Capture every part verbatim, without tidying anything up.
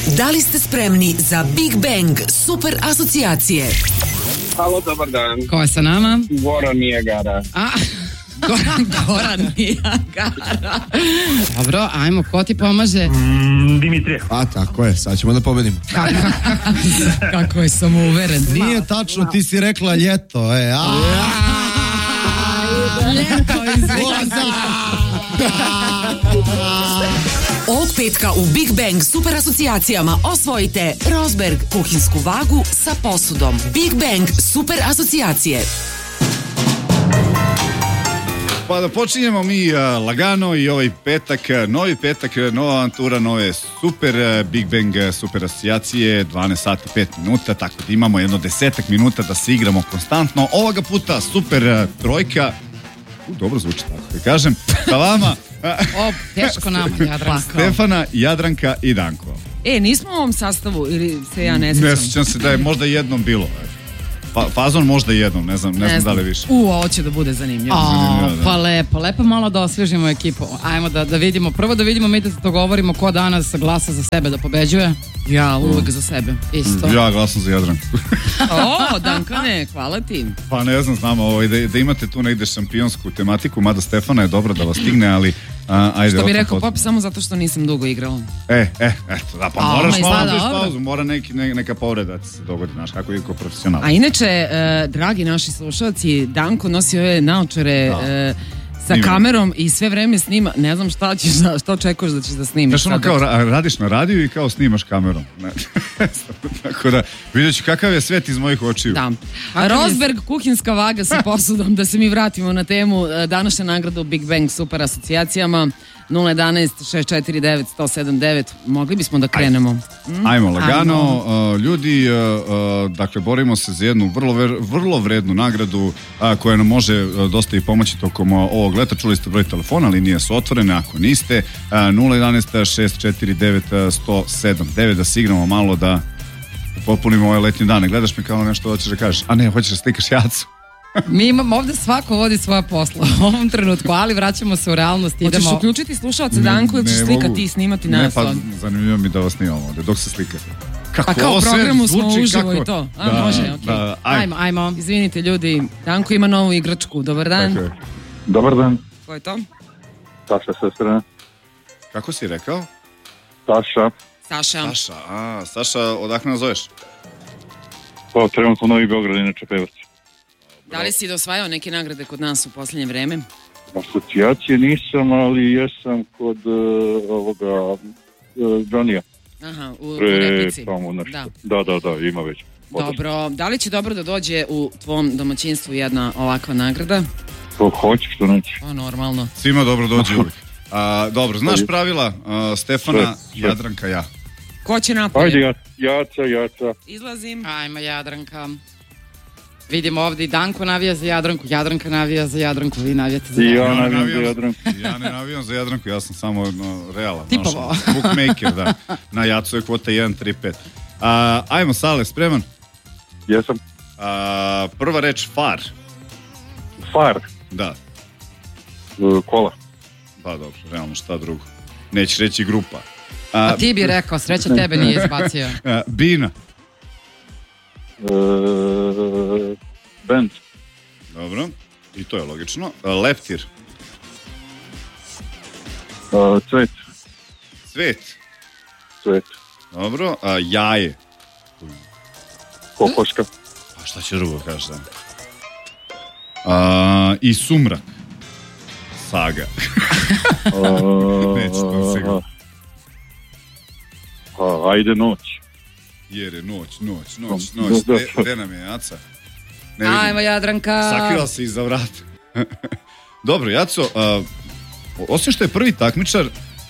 Da li ste spremni za Big Bang super asocijacije? Halo, dobar dan. Ko je sa nama? Goran Nijagara. A, Goran, Goran Nijagara. Dobro, ajmo, ko ti pomaže? Mm, Dimitrije. A tako je, sad ćemo da pobedimo. Kako, kako je samouveren. Nije tačno, ti si rekla ljeto, e, a... Ljeto izvila. Ovog petka u Big Bang super asocijacijama osvojite Rosberg kuhinsku vagu sa posudom. Big Bang super asocijacije. Pa da počinjemo mi uh, lagano i ovaj petak, uh, novi petak, uh, nova avantura, nove super uh, Big Bang uh, super asocijacije, dvanaest sati pet minuta, tako da imamo jedno desetak minuta da se igramo konstantno. Ovoga puta super uh, trojka, u, dobro zvuči tako da kažem, sa vama O, teško nama, Jadranka. Stefana, Jadranka i Danko. E, nismo u ovom sastavu ili se ja ne sjećam? Ne sjećam se da je možda jednom bilo. Pa, fazon možda jednom, ne znam, ne, ne znam, znam da li više. U, ovo će da bude zanimljivo. O, pa lepo, lepo malo da osvježimo ekipu. Ajmo da, da vidimo, prvo da vidimo mi da se dogovorimo ko danas glasa za sebe da pobeđuje. Ja, uvek za sebe. Isto. Ja glasam za Jadranku. O, Dankane, hvala ti. Pa ne znam, znamo ovaj, da, da imate tu negde šampionsku tematiku, mada Stefana je dobro da vas stigne, ali a, ajde. Što bi rekao Pop, samo zato što nisam dugo igrala. E, e, eto, da, pa A, moraš ma malo da bez dobro. pauzu, mora neki, ne, neka povreda da se dogodi, znaš, kako je kao profesional. A inače, e, dragi naši slušalci, Danko nosi ove naočare e, sa Snima. kamerom i sve vreme snima. Ne znam šta ćeš, da, što očekuješ da ćeš da snimiš. Znaš ono sad. kao ra- radiš na radiju i kao snimaš kamerom. Ne. Tako da, vidjet ću kakav je svet iz mojih očiju. Da. Rosberg kuhinska vaga sa posudom, da se mi vratimo na temu e, današnja nagrada u Big Bang super asocijacijama. Nula jedanaest šest četiri devet sto sedamdeset devet. Mogli bismo da krenemo. Mm? Ajmo lagano, Ajmo. uh, ljudi, uh, uh, dakle, borimo se za jednu vrlo, ver, vrlo vrednu nagradu uh, koja nam može uh, dosta i pomoći tokom uh, ovog leta. Čuli ste broj telefona, linije su otvorene, ako niste, uh, nula jedanaest šest četiri devet sto sedamdeset devet, da se igramo malo, da popunimo ovaj letnji dan. Gledaš mi kao nešto hoćeš da kažeš, a ne, hoćeš da slikaš jacu. Mi imamo, ovde svako vodi svoje posla u ovom trenutku, ali vraćamo se u realnost. Hoćeš Idemo... uključiti slušalce Danko ili ćeš slikati i snimati nas? Ne, pa zanimljivo mi da vas snimamo ovde, dok se slikate. Kako Pa kao ovo sve programu smo zvuči, uživo kako... i to. A, Da, može, okej. da, ajmo. Ajmo, ajmo. Izvinite ljudi, Danko ima novu igračku. Dobar dan. Tako je. Dobar dan. Ko je to? Saša sestra. Kako si rekao? Saša. Saša. Saša, a, Saša, odakle nas zoveš? Pa, trenutno u Novi Beograd, inače pevac. Da li si osvajao neke nagrade kod nas u posljednje vreme? Asocijacije nisam, ali jesam kod uh, ovoga uh, Johnny-a. Aha, u, u Pre, replici. tamo nešto. Da. Da, da, da, ima već. Dobro, da li će dobro da dođe u tvom domaćinstvu jedna ovakva nagrada? To hoće, što neće. Pa normalno. Svima dobro dođe uvijek. A, dobro, znaš pravila, a, Stefana, Sve, sve. Jadranka, ja. Ko će napolje? Ajde, ja, jaca, jaca. Izlazim. Ajmo, Jadranka. Vidimo ovdje i Danko navija za Jadranku, Jadranka navija za Jadranku, vi navijate za I Jadranku. ja ne navijam za Jadranku. Ja ne navijam za Jadranku, ja sam samo no, realan. Tipovo. znaš, bookmaker, da. Na Jacu je kvota jedan tri pet. A, ajmo, Sale, spreman? Jesam. A, prva reč, far. Far. Da, Uh, kola. pa dobro, realno šta drugo. Neće reći grupa. A A, ti bi rekao, sreća tebe nije izbacio. a, Bina. Uh, band. Dobro, i to je logično. A, leptir. Uh, cvet. Cvet. Cvet. Dobro, a, jaje. Kokoška. Pa šta će drugo kažeš da? A, I sumrak. Saga. Uh, Neće to sigurno. uh, ajde noć. Jer je noć, noć, noć, Da, noć. da, Gde, da. gde nam je Jaca? Ne vidim. Ajmo, Jadranka. Sakrila se iza vrata. Dobro, Jaco, a, osim što je prvi takmičar,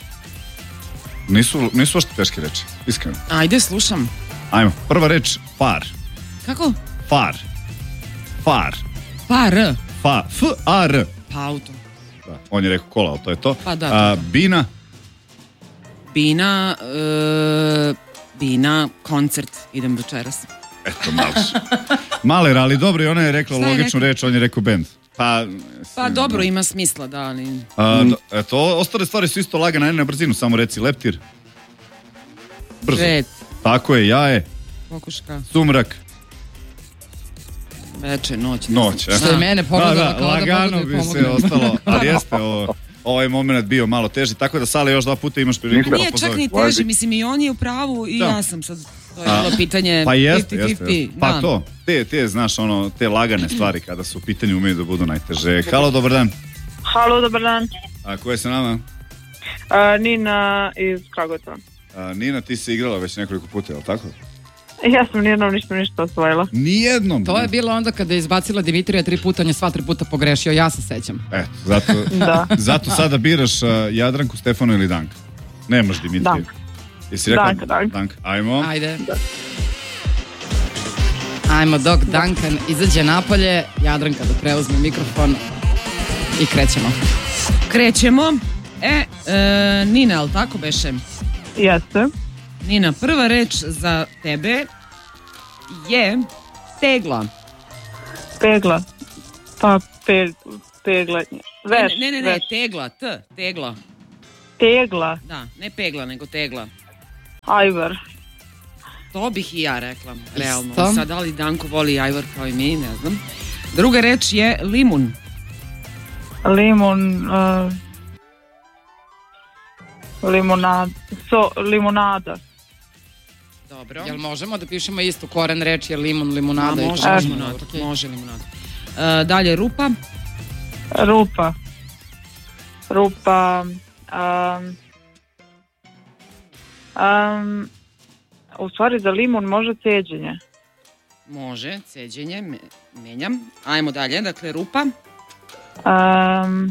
nisu, nisu ošte teške reči, iskreno. Ajde, slušam. Ajmo, prva reč, far. Kako? Far. Far. Pa R. Fa, F, A, R. Pa auto. Da, on je rekao kola, ali to je to. Pa da, A, to. Bina. Bina, e, Bina, koncert, idem večeras. Eto, malo. Maler, ali dobro, i ona je rekla Šta je logičnu rekla? reč, on je rekao band. Pa, Pa dobro, ima smisla, da, ali... A, do, eto, ostale stvari su isto lagane, ne na brzinu, samo reci leptir. Brzo. Pet. Tako je, jaje, Kokoška. sumrak, Veče, noć. noć. Što je mene pogledala Da, da, kao da mogu da lagano joj bi se pomognem. ostalo, ali jeste ovo, ovaj moment bio malo teži, tako da Sale još dva puta imaš priliku da Nije čak pozove. ni teži, mislim i on je u pravu i Da. ja sam sad, to je bilo pitanje Pa jeste, fifty fifty. jeste, jeste. Pa to, te, te, znaš, ono, te lagane stvari kada su u pitanju umeju da budu najteže. Halo, dobar dan. Halo, dobar dan. A ko je sa nama? A, Nina iz Kragujevca. A, Nina, ti si igrala već nekoliko puta, je li tako? Ja sam nijednom ništa ništa osvojila. Nijednom. To je bilo onda kada je izbacila Dimitrija tri puta, on je sva tri puta pogrešio, ja se sećam. Eto, zato, Da. zato sada biraš uh, Jadranku, Stefanu ili Danka. Nemaš Dimitrija. Danka. Jesi rekla? Danka, Danka. Danka. Ajmo. Ajde. Ajmo dok Duncan izađe napolje, Jadranka da preuzme mikrofon i krećemo. Krećemo. E, e Nina, ali tako beše? Jeste. Nina, prva reč za tebe je tegla. Pegla. Pa, pe, pegla. Veš, ne, ne, ne, ne, veš. tegla, t, tegla. Tegla. Da, ne pegla, nego tegla. Ajvar. To bih i ja rekla, realno. Isto. Sad, da li Danko voli ajvar kao i mi, ne znam. Druga reč je limun. Limun. Uh, limonada. So, limonada. Dobro. Jel možemo da pišemo isto koren reč, je limun, limunada? A, i može to? limunada, Ok. može limunada. E, dalje, rupa. Rupa. Rupa. Um, um, u stvari za limun može ceđenje. Može, ceđenje, me, menjam. Ajmo dalje, dakle, rupa. Um,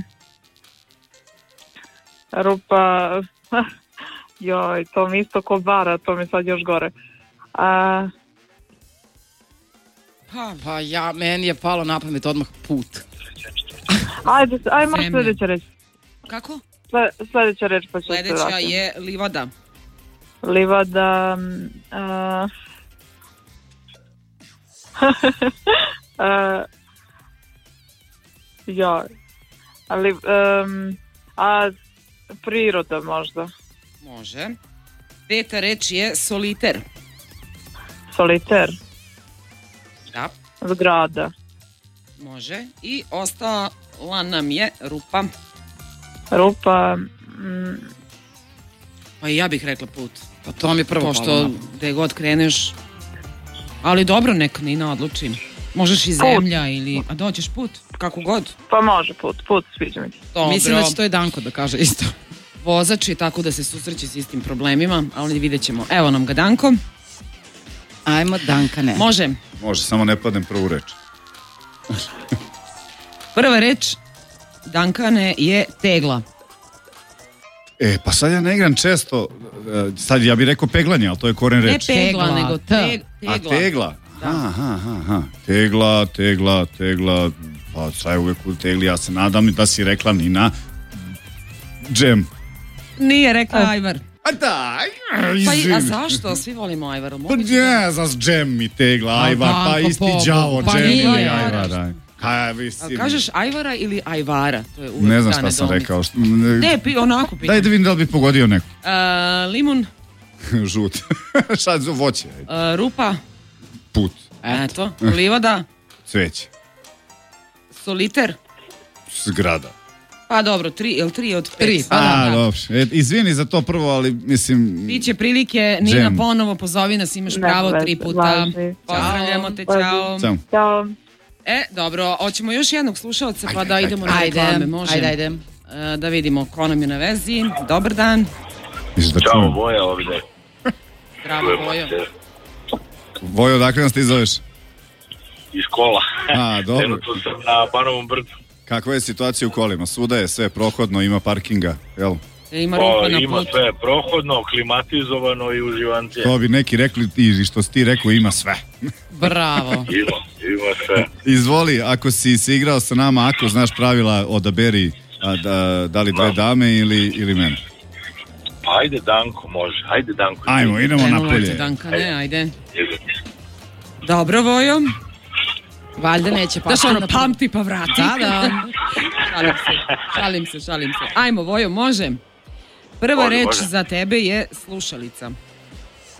rupa. Joj, to mi isto ko bara, to mi sad još gore. Uh, Pa, Pa ja, meni je palo na pamet odmah put. ajde, ajde, može Zemlja. sljedeća reč. kako? Slje, sljedeća reč pa ću se Sledeća vratiti. je livada. Livada. Uh, uh, joj. Ali, um, a priroda možda. Može. Peta reč je soliter. Soliter. Da, Zgrada. može. I ostala nam je rupa. Rupa. Mm, Pa i ja bih rekla put. Pa to mi je prvo palo na Pošto pamet. gde god kreneš. Ali dobro, neka Nina odluči. Možeš i zemlja ili... A doćeš put, kako god. pa može put, put sviđa mi se. Dobro. Mislim da će to i Danko da kaže isto. Vozač je tako da se susreće s istim problemima, ali vidjet ćemo. Evo nam ga Danko. Ajmo Dankane. Može. Može, samo ne padnem prvu reč. Prva reč Dankane je tegla. E, pa sad ja ne igram često, e, sad ja bih rekao peglanje, ali to je koren Ne reč. pegla, Tegla, nego T. teg, A tegla. tegla? Da. Aha, aha, aha. Tegla, tegla, tegla, pa sad je uvek u tegli, ja se nadam da si rekla Nina džem. Nije rekla ajvar. A daj, Pa i, a izvini. zašto? Svi volimo ajvar. Pa Moguće ne, za džem i tegla, A, ajvar, pa Danko, isti Bogu, đavo, pa džem i nije. ajvar. aj. Kaj, vi da- si... A kažeš ajvara ili ajvara? To je uvek Ne znam ta šta sam nedoumica. rekao. Što, Ne, pi, onako pitam. daj da vidim da li bi pogodio neko. A, limun, Žut. Šta za voće? a, rupa, Put, eto, livada, cveće, soliter. zgrada. Pa dobro, tri, jel tri od pet? Tri, pa A, da. dobro. E, izvini za to prvo, ali mislim... Biće prilike, Nina, Džem. ponovo pozovi nas, imaš Ne, pravo važi, tri puta. važi. Pozdravljamo te, Važi. čao. Samo. Ćao. E, dobro, hoćemo još jednog slušalca pa da idemo na Ajde, reklame, može? ajde, ajde. E, da vidimo ko nam je na vezi. Dobar dan. Mislim da Ćao, čujem. Voja ovdje. Zdravo, Vojo. Vojo, dakle nas ti zoveš? Iz kola. A, dobro. Trenutno sam na Banovom brdu. Kakva je situacija u kolima? Svuda je sve prohodno, ima parkinga, jel? E, ima O, rupa na ima putu. sve prohodno, klimatizovano i uživancije. To bi neki rekli i što si ti rekao ima sve. Bravo. Ima, ima sve. Izvoli, ako si se igrao sa nama, ako znaš pravila, odaberi a, da, da li dve dame ili, ili mene. Pa ajde Danko, može. Ajde Danko. Ajmo, idemo Krenula ti napolje. Danka, ne, ajde. Ide. Dobro, Vojo. Valjda neće Daš pasti ono, na pamti pa vrati. Da, da. Šalim se, šalim se, šalim se. Ajmo, Vojo, može. Prva Može, reč može. za tebe je slušalica.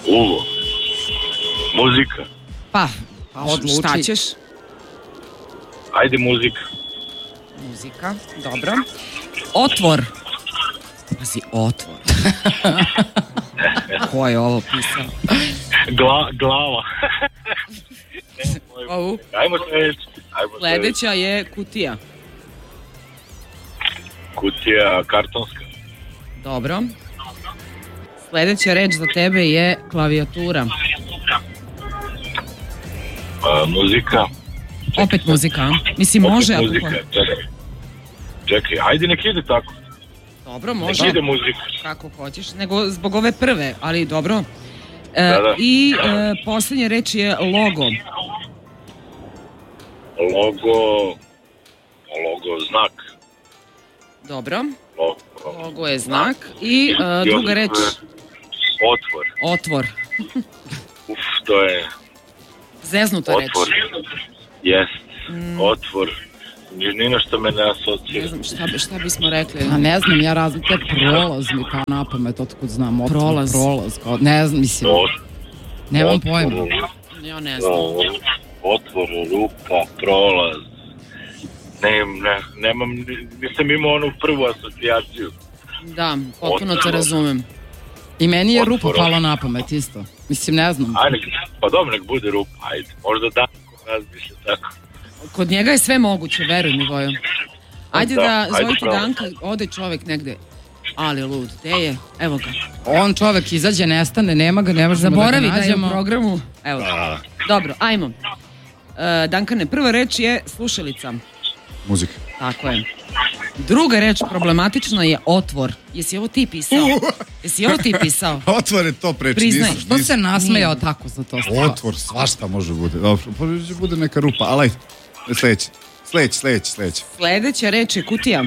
Uvo. Muzika. Pa, Pa odluči. šta ćeš? Ajde muzika. Muzika, dobro. Otvor. Pazi, otvor. Ko je ovo pisao? Gla, glava. Ovu. Ajmo sledeći. Ajmo Sledeća je kutija. Kutija kartonska. Dobro. Sledeća reč za tebe je klavijatura. A, muzika. Opet muzika, a? Mislim, može. Opet Ako muzika. Čekaj. Čekaj, ajde nek ide tako. Dobro, Nek može. ide muzika. Kako hoćeš, nego zbog ove prve, ali dobro. E, Da, da. I e, posljednja reč je logo. Logo. Logo, znak. Dobro, Logo. logo je znak. I e, druga reč, Otvor. otvor. Uf, to je... Zeznuta reč. Otvor. Jest. Otvor. Ni, ni na što me ne asocija. Ne znam šta, bi- šta bismo rekli. A ne znam, ja razum, te prolaz mi kao na pamet, otkud znam, otvor, Prolaz. prolaz, kao, ne znam, mislim, nemam pojma. Ja ne znam. Otvor, rupa, prolaz. Ne, ne, nemam, nisam imao onu prvu asocijaciju. Da, potpuno te Otvor. razumem. I meni je rupa Otvor. pala na pamet isto. Mislim, ne znam. Ajde, pa dobro, nek bude rupa, ajde. Možda da, razmišlja tako. Kod njega je sve moguće, veruj mi, Vojo. Ajde Da, da, ajde, zovite pravo. Danka, ode čovek negde. Ali lud, gde je? Evo ga. On čovek izađe, nestane, nema ga, ne možemo Zaboravi da ga da je u nađemo. programu. Evo ga. Dobro, ajmo. E, Dankane, prva reč je slušalica. Muzika. Tako je. Druga reč problematična je otvor. Jesi ovo ti pisao? Jesi ovo ti pisao? Otvore to preči. Priznaj. nisam- Što se nisam- nasmejao tako za to stvar? Otvor, svašta može bude. Dobro, pa će bude neka rupa, ali ajde. Sledeći, sledeći, sledeći, sledeći. Sledeća reč je kutija.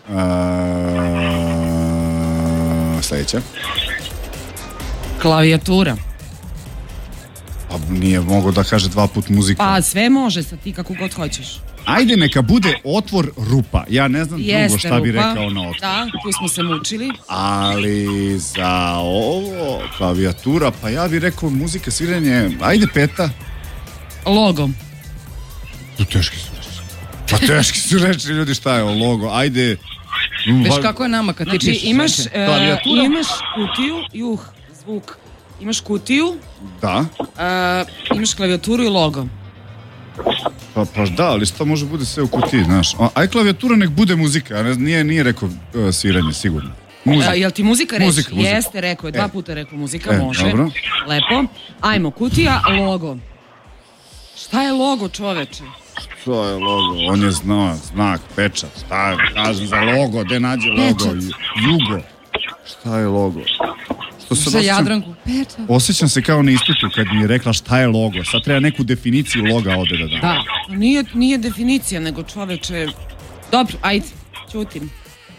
A, sledeća. Klavijatura. Pa nije mogao da kaže dva put muzika. Pa sve može sa ti kako god hoćeš. Ajde neka bude otvor rupa. Ja ne znam drugo Jeste šta bi rupa. rekao na otvor. Da, tu smo se mučili. Ali za ovo, klavijatura, pa ja bih rekao muzika, sviranje, ajde peta. Logo. To teški su reči. Pa teški su reči, ljudi, šta je ovo logo? Ajde. Viš Va- kako je nama kad ti Znači pišeš imaš, neke? e, Klavijatura? imaš kutiju, juh, zvuk. Imaš kutiju, Da, e, imaš klavijaturu i logo. pa, pa da, ali što može bude sve u kutiji, znaš. A, aj klavijatura nek bude muzika, a ne, nije, nije rekao uh, sviranje, sigurno. Muzika. E, jel ti muzika reč? Muzika, muzika. Jeste, rekao je, dva E. puta je rekao muzika, E, može. dobro. Lepo. Ajmo, kutija, logo. Šta je logo, čoveče? To je logo, on je znao, znak, pečat, šta je, kažem za logo, gde nađe logo, Pečat. jugo, šta je logo? Što sad Za osjećam, Jadranku. Pečat. osjećam se kao na ispitu kad mi je rekla šta je logo, sad treba neku definiciju loga ovde da dam. Da. Nije, nije definicija, nego čoveče... Dobro, ajde, ćutim.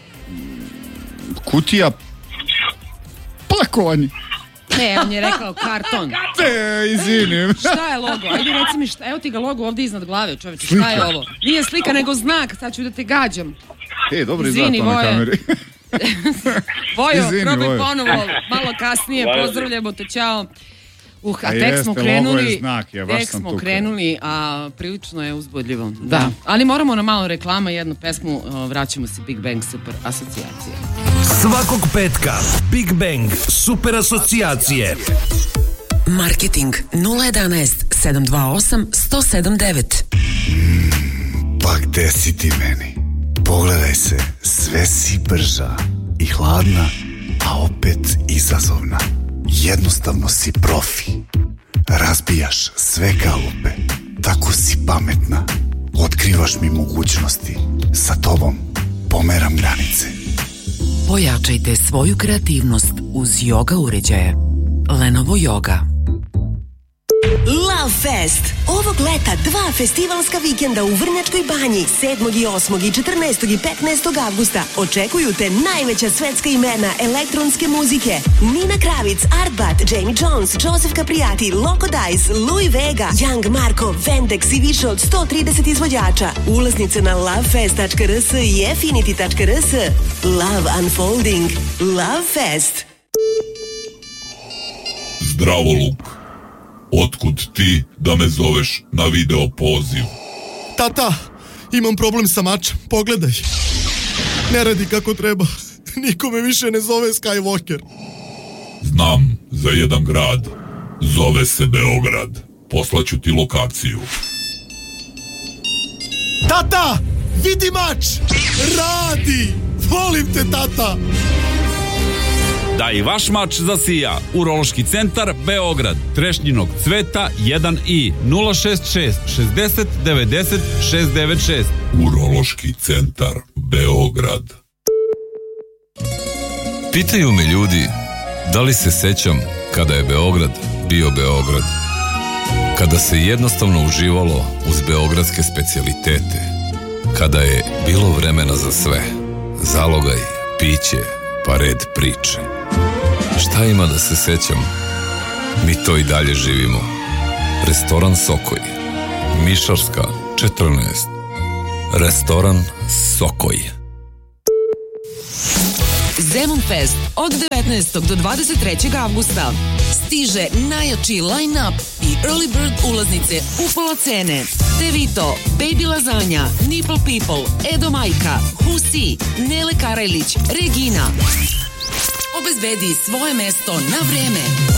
Kutija, pakovanje, Ne, on je rekao karton. te, izvinim. Šta je logo? Ajde reci mi šta, evo ti ga logo ovdje iznad glave, čoveče, šta je ovo? Nije slika nego znak, sad ću da te gađam. E, dobro Izvini, izgleda to na Voje. kameri. Vojo, Izvini, probaj Vojo. ponovo, malo kasnije, Važno. pozdravljamo te, čao. Uh, a A tek jeste, smo logo krenuli, je znak, ja baš tek sam smo tu krenuli, a prilično je uzbudljivo. Da. Ali moramo na malo reklama, jednu pesmu, uh, vraćamo se Big Bang Super asocijacije. Svakog petka Big Bang Super asocijacije. Marketing nula jedanaest sedam dva osam sto sedam devet. Pa gde si ti meni? Pogledaj se, sve si brža i hladna, a opet izazovna. Jednostavno si profi. Razbijaš sve kalupe. Tako si pametna. Otkrivaš mi mogućnosti. Sa tobom pomeram granice. Pojačajte svoju kreativnost uz yoga uređaje. Lenovo Yoga. Love Fest. Ovog leta dva festivalska vikenda u Vrnjačkoj banji sedmog i osmog i četrnaestog i petnaestog avgusta očekuju te najveća svetska imena elektronske muzike. Nina Kravic, Artbat, Jamie Jones, Joseph Capriati, Loco Dice, Louis Vega, Young Marko, Vendex i više od sto trideset izvođača. Ulaznice na lovefest tačka rs i affinity tačka rs. Love Unfolding. Love Fest. Zdravo, Luk. Otkud ti da me zoveš na video poziv? Tata, imam problem sa mačem, pogledaj. Ne radi kako treba. Niko me više ne zove Skywalker. Znam za jedan grad. Zove se Beograd. Poslaću ti lokaciju. Tata, vidi mač! Radi! Volim te, tata! Da i vaš mač zasija. Urološki centar Beograd. Trešnjinog cveta jedan i nula šest šest šezdeset devedeset šest devet šest. Urološki centar Beograd. Pitaju me ljudi da li se sećam kada je Beograd bio Beograd. Kada se jednostavno uživalo uz beogradske specijalitete. Kada je bilo vremena za sve. Zalogaj, piće, pa red priče. Šta ima da se sećam? Mi to i dalje živimo. Restoran Sokoj. Mišarska četrnaest. Restoran Sokoj. Zemun Fest od devetnaestog do dvadeset trećeg avgusta. Stiže najjači line-up i early bird ulaznice u pola cene. Te Vito, Baby Lazanja, Nipple People, Edo Majka, Husi, Nele Karajlić, Regina. Obezbedi svoje mesto na vreme.